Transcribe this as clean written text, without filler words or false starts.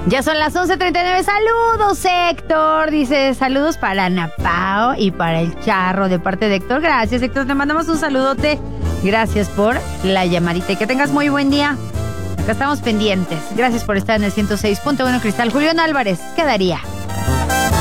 Ya son las 11:39. Saludos, Héctor. Dice, saludos para Ana Pao y para el Charro de parte de Héctor. Gracias, Héctor. Te mandamos un saludote. Gracias por la llamadita y que tengas muy buen día. Acá estamos pendientes. Gracias por estar en el 106.1 Cristal. Julián Álvarez, quedaría.